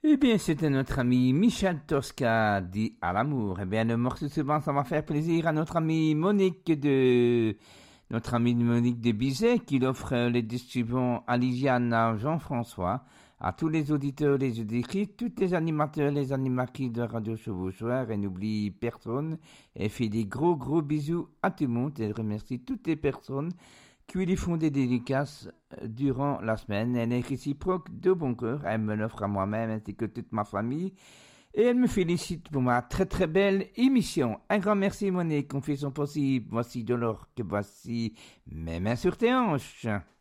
Eh bien, c'était notre ami Michel Tosca dit à l'amour. Eh bien, le morceau suivant, ça va faire plaisir à notre amie Monique de Bizet, qui offre les disques suivants à Lisiane, à Jean-François, à tous les auditeurs, les auditrices, tous les animateurs, les animatrices de Radio Chevauchoir, et n'oublie personne, et fait des gros bisous à tout le monde, et remercie toutes les personnes qui lui font des dédicaces durant la semaine. Elle est réciproque de bon cœur. Elle me l'offre à moi-même ainsi que toute ma famille. Et elle me félicite pour ma très belle émission. Un grand merci Monique, on fait son possible. Voici de l'or que voici mes mains sur tes hanches.